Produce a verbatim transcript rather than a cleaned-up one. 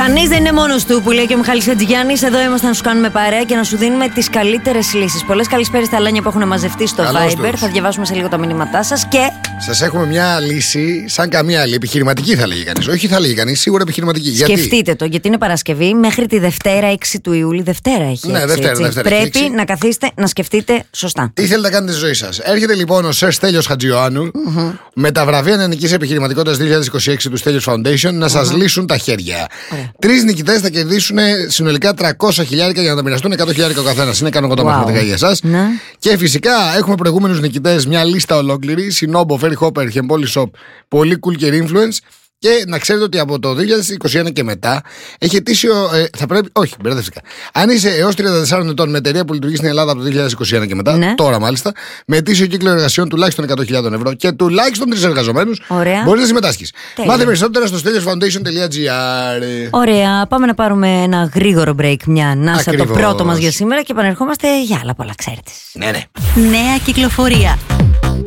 Κανείς δεν είναι μόνος του, που λέει και ο Μιχάλης Ατζηγιάννης. Εδώ είμαστε να σου κάνουμε παρέα και να σου δίνουμε τις καλύτερες λύσεις. Πολλές καλησπέρες στα Αλάνια που έχουν μαζευτεί στο Καλώς Viber. τους. Θα διαβάσουμε σε λίγο τα μηνύματά σας και. Σας έχουμε μια λύση σαν καμία άλλη. Επιχειρηματική θα λέγει κανείς. Όχι θα λέγει κανείς, σίγουρα επιχειρηματική. Σκεφτείτε Γιατί? το, γιατί είναι Παρασκευή μέχρι τη Δευτέρα έξι του Ιούλη. Δευτέρα έχει. Ναι, έξι, Δευτέρα, έτσι. Δευτέρα, Πρέπει έξι. να καθίσετε να σκεφτείτε σωστά. Τι θέλετε να κάνετε στη ζωή σας. Έρχεται λοιπόν ο Σερ Στέλιος Χατζιωάννου mm-hmm. με τα βραβεία Νεανικής Επιχειρηματικότητας δύο χιλιάδες είκοσι έξι του Στέλιος Foundation να σας mm-hmm. λύσουν τα χέρια. Yeah. Τρεις νικητές θα κερδίσουν συνολικά τριακόσια χιλιάρικα για να τα μοιραστούν εκατό χιλιάρικα ο καθένας. Είναι κανονικό τα μαθηματικά για εσάς. Ναι. Και φυσικά έχουμε προηγούμενους νικητές, μια λίστα ολόκληρη. Σινόμπο, Φέρι Χόπερ, Χεμπόλι Σοπ, πολύ cool και influence. Και να ξέρετε ότι από το δύο χιλιάδες είκοσι ένα και μετά έχει ετήσιο. Ε, θα πρέπει. Όχι, μπερδεύτηκα. Αν είσαι έως τριάντα τεσσάρων ετών με εταιρεία που λειτουργεί στην Ελλάδα από το δύο χιλιάδες είκοσι ένα και μετά, ναι. τώρα μάλιστα, με ετήσιο κύκλο εργασιών τουλάχιστον εκατό χιλιάδες ευρώ και τουλάχιστον τρεις εργαζομένους, μπορείς να συμμετάσχεις. Μάθε περισσότερα στο στέλιος foundation τελεία τζι άρ. Ωραία, πάμε να πάρουμε ένα γρήγορο break, μια ανάσα, το πρώτο μας για σήμερα και επανερχόμαστε για άλλα πολλά, ξέρετε. Ναι, ναι. Νέα κυκλοφορία.